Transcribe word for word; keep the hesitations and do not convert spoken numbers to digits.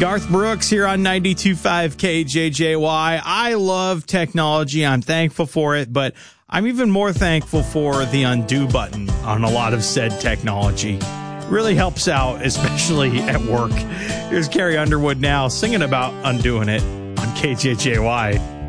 Garth Brooks here on ninety-two point five K J J Y. I love technology. I'm thankful for it, but I'm even more thankful for the undo button on a lot of said technology. It really helps out, especially at work. Here's Carrie Underwood now singing about undoing it on K J J Y.